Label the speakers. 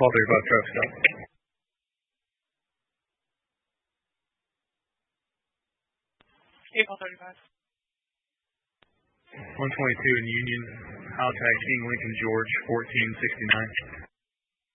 Speaker 1: 1235 truck stop. 122 in Union, Halifax, King Lincoln, George, 1469.